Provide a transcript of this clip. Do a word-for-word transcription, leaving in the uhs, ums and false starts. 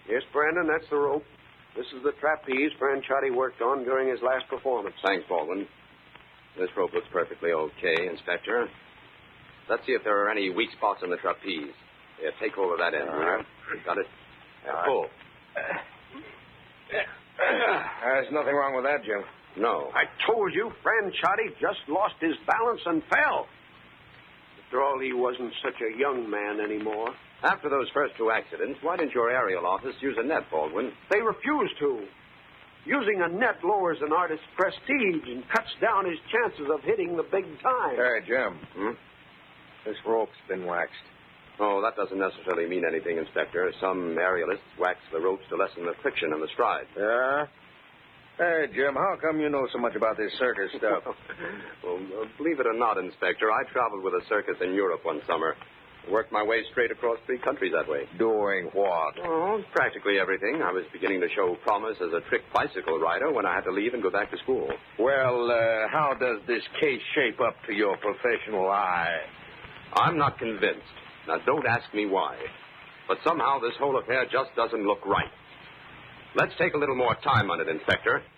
Yes, Brandon, that's the rope. This is the trapeze Franchotti worked on during his last performance. Thanks, Baldwin. This rope looks perfectly okay, Inspector. Let's see if there are any weak spots in the trapeze. Yeah, take hold of that end. All right. Got it? Now, All pull. There's nothing wrong with that, Jim. No. I told you, Franchotti just lost his balance and fell. After all, he wasn't such a young man anymore. After those first two accidents, why didn't your aerial office use a net, Baldwin? They refused to. Using a net lowers an artist's prestige and cuts down his chances of hitting the big time. Hey, Jim. Hmm? This rope's been waxed. Oh, that doesn't necessarily mean anything, Inspector. Some aerialists wax the ropes to lessen the friction in the stride. Yeah? Hey, Jim, how come you know so much about this circus stuff? Well, uh, believe it or not, Inspector, I traveled with a circus in Europe one summer. Worked my way straight across three countries that way. Doing what? Oh, practically everything. I was beginning to show promise as a trick bicycle rider when I had to leave and go back to school. Well, uh, how does this case shape up to your professional eye? I'm not convinced. Now, don't ask me why. But somehow this whole affair just doesn't look right. Let's take a little more time on it, Inspector.